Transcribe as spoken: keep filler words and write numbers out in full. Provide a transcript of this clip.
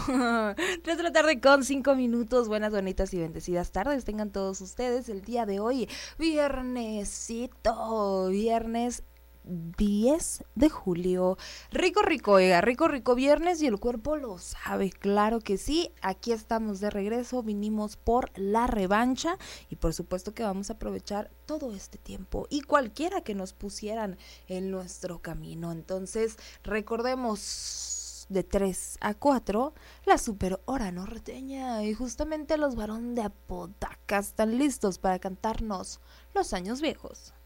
tres de la tarde con cinco minutos. Buenas, bonitas y bendecidas tardes tengan todos ustedes el día de hoy. Viernesito, viernes diez de julio. Rico, rico, oiga, rico, rico viernes y el cuerpo lo sabe, claro que sí. Aquí estamos de regreso, vinimos por la revancha y por supuesto que vamos a aprovechar todo este tiempo y cualquiera que nos pusieran en nuestro camino. Entonces, recordemos de tres a cuatro la super hora norteña y justamente los varones de Apodaca están listos para cantarnos los años viejos.